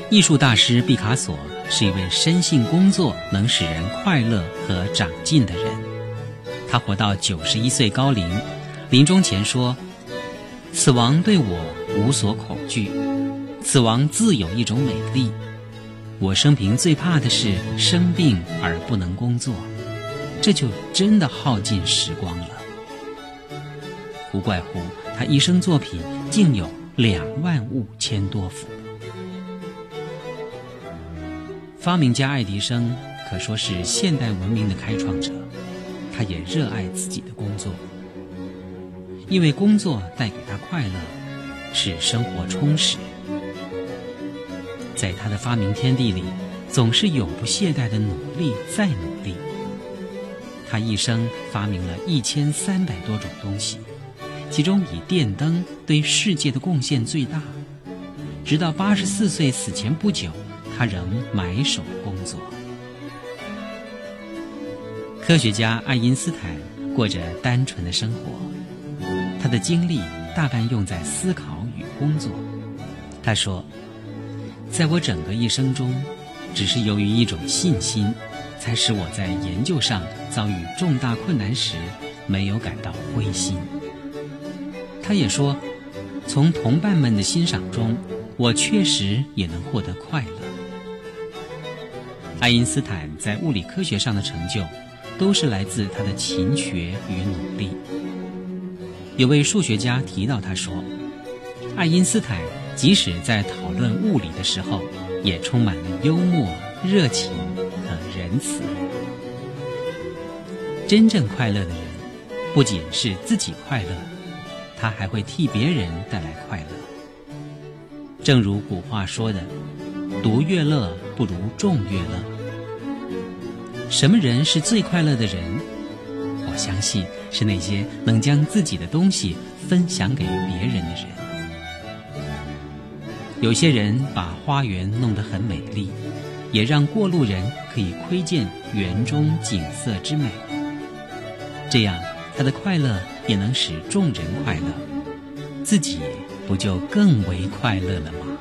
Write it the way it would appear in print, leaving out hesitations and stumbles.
艺术大师毕卡索是一位深信工作能使人快乐和长进的人。他活到91岁高龄，临终前说：“死亡对我无所恐惧，死亡自有一种美丽。我生平最怕的是生病而不能工作，这就真的耗尽时光了。”不怪乎他一生作品竟有25000多幅。发明家爱迪生可说是现代文明的开创者，他也热爱自己的工作，因为工作带给他快乐，使生活充实。在他的发明天地里，总是永不懈怠的努力再努力。他一生发明了1300多种东西，其中以电灯对世界的贡献最大。直到84岁死前不久，他仍埋首工作。科学家爱因斯坦过着单纯的生活，他的精力大半用在思考与工作。他说：“在我整个一生中，只是由于一种信心，才使我在研究上遭遇重大困难时没有感到灰心。”他也说：“从同伴们的欣赏中，我确实也能获得快乐。”爱因斯坦在物理科学上的成就，都是来自他的勤学与努力。有位数学家提到他说，爱因斯坦即使在讨论物理的时候，也充满了幽默、热情和仁慈。真正快乐的人，不仅是自己快乐，他还会替别人带来快乐。正如古话说的，独乐乐不如众乐乐。什么人是最快乐的人？我相信是那些能将自己的东西分享给别人的人。有些人把花园弄得很美丽，也让过路人可以窥见园中景色之美，这样他的快乐也能使众人快乐，自己不就更为快乐了吗？